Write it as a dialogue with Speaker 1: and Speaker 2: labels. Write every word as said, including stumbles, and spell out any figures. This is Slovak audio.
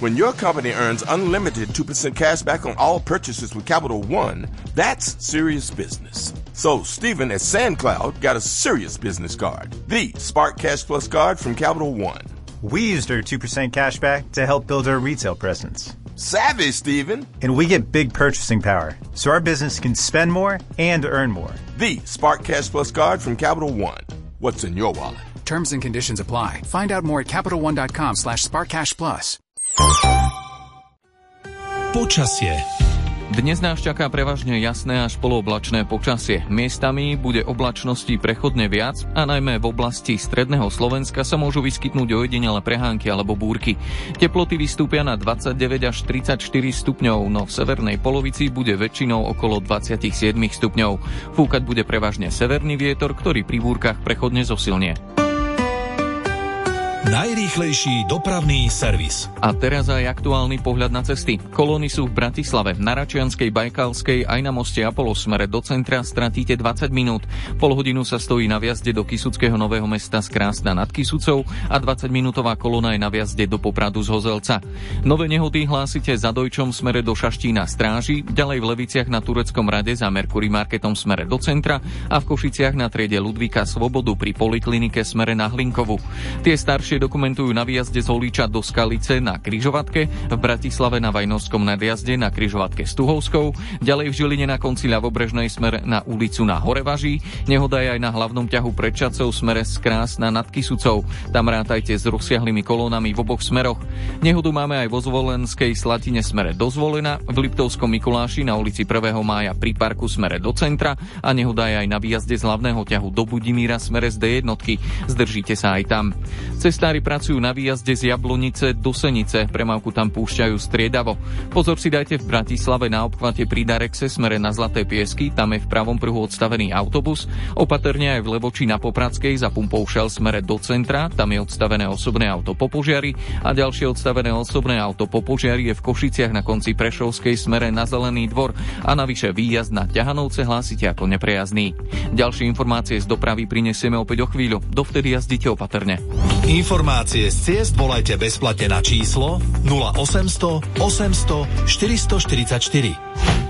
Speaker 1: When your company earns unlimited two percent cash back on all purchases with Capital One, that's serious business. So Stephen at SandCloud got a serious business card, the Spark Cash Plus card from Capital One.
Speaker 2: We used our two percent cash back to help build our retail presence.
Speaker 1: Savvy, Stephen.
Speaker 2: And we get big purchasing power, so our business can spend more and earn more.
Speaker 1: The Spark Cash Plus card from Capital One. What's in your wallet?
Speaker 3: Terms and conditions apply. Find out more at CapitalOne.com slash SparkCashPlus.
Speaker 4: Počasie.
Speaker 5: Dnes nás čaká prevažne jasné až polooblačné počasie. Miestami bude oblačností prechodne viac a najmä v oblasti stredného Slovenska sa môžu vyskytnúť ojedinelé prehánky alebo búrky. Teploty vystúpia na dvadsaťdeväť až tridsaťštyri stupňov, no v severnej polovici bude väčšinou okolo dvadsaťsedem stupňov. Fúkať bude prevažne severný vietor, ktorý pri búrkach prechodne zosilnie.
Speaker 4: Najrýchlejší dopravný servis.
Speaker 5: A teraz aj aktuálny pohľad na cesty. Kolóny sú v Bratislave, na Račianskej, Bajkalskej aj na moste Apollo smere do centra stratíte dvadsať minút. Pol hodinu sa stojí na vjazde do Kysuckého Nového Mesta z Krásna nad Kysucou a dvadsaťminútová kolóna je na vjazde do Popradu z Hozelca. Nové nehody hlásite za Dojčom smere do Šaštína Stráži, ďalej v Leviciach na Tureckom rade za Mercury Marketom smere do centra a v Košiciach na triede Ludvíka Svobodu pri poliklinike smere na Hlinkovu. Tie staršie dokumentujú na výjazde z Holíča do Skalice na križovatke, v Bratislave na Vajnorskom nadjazde na križovatke s Tuhovskou, ďalej v Žiline na konci ľavobrežnej smer na ulicu na Horevaží, nehoda je aj na hlavnom ťahu pred Čacou smere z Krásna nad Kysucou. Tam rátajte s rozsiahlými kolónami v oboch smeroch. Nehodu máme aj vo Zvolenskej Slatine smere do Zvolena, v Liptovskom Mikuláši na ulici prvého mája pri parku smere do centra a nehoda je aj na výjazde z hlavného ťahu do Budimíra smere z dé jednotky. Zdržíte sa aj tam. Cestári pracujú na výjazde z Jablonice do Senice, premávku tam púšťajú striedavo. Pozor si dajte v Bratislave na obchvate pri Darexe smere na Zlaté Piesky, tam je v pravom pruhu odstavený autobus, opatrne aj v Levoči na Popradskej za pumpou Shell smere do centra, tam je odstavené osobné auto po požiari a ďalšie odstavené osobné auto po požiari je v Košiciach na konci Prešovskej smere na Zelený dvor a navyše výjazd na Ťahanovce hlásite ako neprejazný. Ďalšie informácie z dopravy prinesieme opäť o chvíľu, dovtedy jazdite opatrne.
Speaker 4: Informácie z ciest volajte bezplatne na číslo nula osemsto osemsto štyristoštyridsaťštyri.